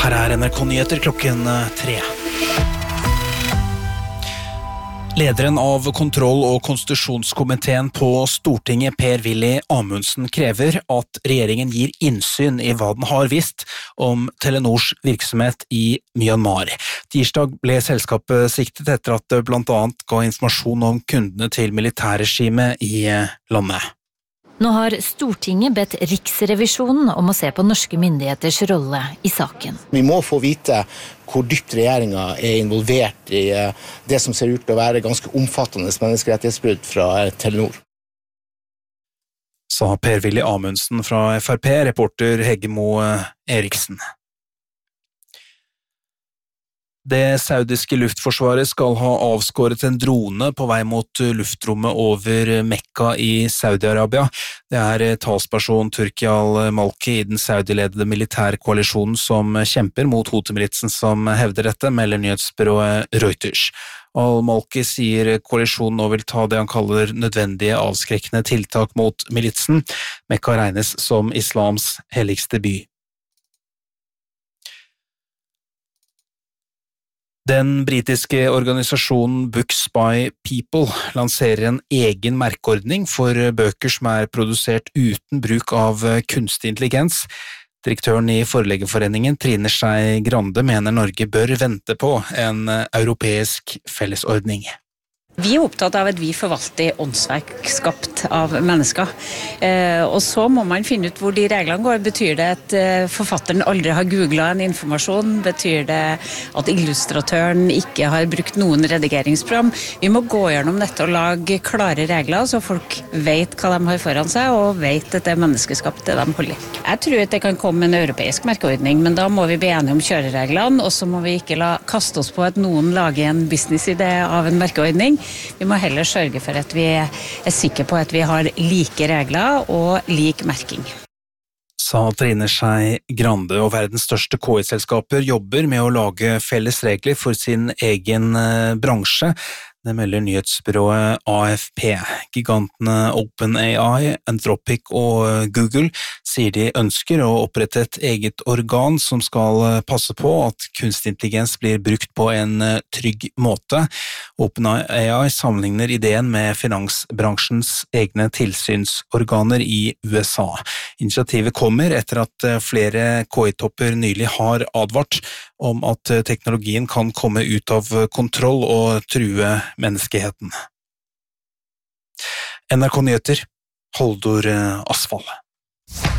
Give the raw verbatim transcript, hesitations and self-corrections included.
Her er N R K-nyheter klokken tre. Lederen av kontroll- og konstitusjonskomiteen på Stortinget, Per-Willy Amundsen, krever at regjeringen gir innsyn i hva den har visst om Telenors virksomhet i Myanmar. Tirsdag ble selskapet siktet etter at det blant annet ga informasjon om kundene til militærregimet i landet. Nå har Stortinget bedt Riksrevisjonen om å se på norske myndigheters rolle i saken. Vi må få vite hvor dypt regjeringen er involvert i det som ser ut til å være ganske omfattende menneskerettighetsbrudd fra Telenor. Sa Per-Willy Amundsen fra F R P, reporter Heggemo Eriksen. Det saudiske luftforsvaret skal ha avskåret en drone på vei mot luftrommet over Mekka i Saudi-Arabia. Det er talsperson Turki al-Malki i den saudiledede militærkoalisjonen som kjemper mot Houthi-militsen som hevder dette, melder nyhetsbyrået Reuters. Al-Malki sier koalisjonen nå vil ta det han kaller nødvendige avskrekkende tiltak mot militsen. Mekka regnes som islams helligste by. Den britiske organisasjonen Books by People lanserer en egen merkeordning for bøker som er produsert uten bruk av kunstig intelligens. Direktøren i Forleggerforeningen, Trine Skei Grande, mener Norge bør vente på en europeisk fellesordning. Vi er opptatt av at vi forvalter åndsverk skapt av mennesker. Eh, og så må man finne ut hvor de reglene går. Betyr det at eh, forfatteren aldri har googlet en informasjon? Betyr det at illustratøren ikke har brukt noen redigeringsprogram? Vi må gå gjennom dette og lage klare regler, så folk vet hva de har foran seg, og vet at det er menneskeskapt det de holder. Jeg tror at det kan komme en europeisk merkeordning, men da må vi bli enige om kjørereglene, og så må vi ikke la, kaste oss på at noen lager en businessidé av en merkeordning. Vi må heller sørge for at vi er sikre på at vi har like regler og lik merking. Sa Trine Skei Grande, og verdens største K I-selskaper jobber med å lage felles regler for sin egen bransje. Det melder nyhetsbyrået A F P. Gigantene OpenAI, Anthropic og Google sier de ønsker å opprette et eget organ som skal passe på at kunstig intelligens blir brukt på en trygg måte. OpenAI sammenligner ideen med finansbransjens egne tilsynsorganer i U S A. Initiativet kommer etter at flere K I-topper nylig har advart om at teknologien kan komme ut av kontroll og true menneskeheten. N R K-nyheter, Holdor Asfall.